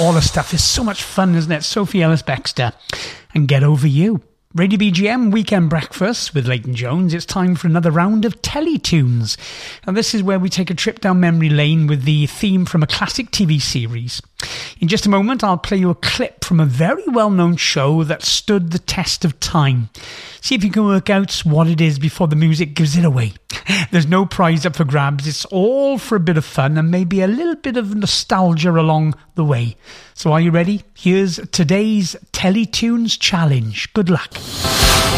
smaller stuff is so much fun, isn't it? Sophie Ellis-Bextor and Get Over You. Radio BGM Weekend Breakfast with Leighton Jones. It's time for another round of Teletunes. And this is where we take a trip down memory lane with the theme from a classic TV series. In just a moment, I'll play you a clip from a very well-known show that stood the test of time. See if you can work out what it is before the music gives it away. There's no prize up for grabs. It's all for a bit of fun and maybe a little bit of nostalgia along the way. So are you ready? Here's today's Teletunes Challenge. Good luck.